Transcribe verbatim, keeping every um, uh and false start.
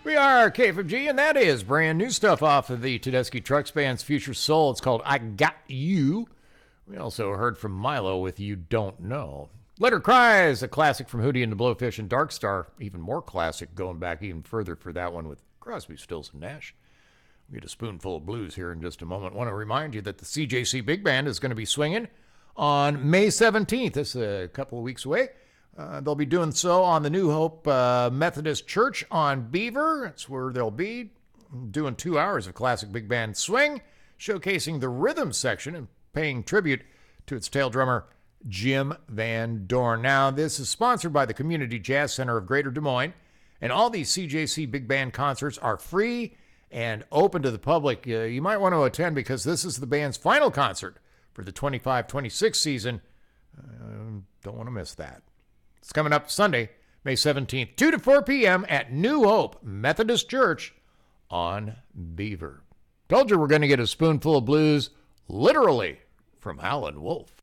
We are K F M G, and that is brand new stuff off of the Tedeschi Trucks Band's Future Soul. It's called I Got You. We also heard from Milo with You Don't Know. Let Her Cry is a classic from Hootie and the Blowfish and Dark Star. Even more classic, going back even further for that one with Crosby, Stills, and Nash. We get a spoonful of blues here in just a moment. I want to remind you that the C J C Big Band is going to be swinging on May seventeenth. This is a couple of weeks away. Uh, they'll be doing so on the New Hope uh, Methodist Church on Beaver. That's where they'll be doing two hours of classic big band swing, showcasing the rhythm section and paying tribute to its tail drummer, Jim Van Dorn. Now, this is sponsored by the Community Jazz Center of Greater Des Moines, and all these C J C big band concerts are free and open to the public. Uh, you might want to attend because this is the band's final concert for the twenty-five twenty-six season. Uh, don't want to miss that. It's coming up Sunday, May seventeenth, two to four p.m. at New Hope Methodist Church on Beaver. Told you we're going to get a spoonful of blues, literally, from Howlin' Wolf.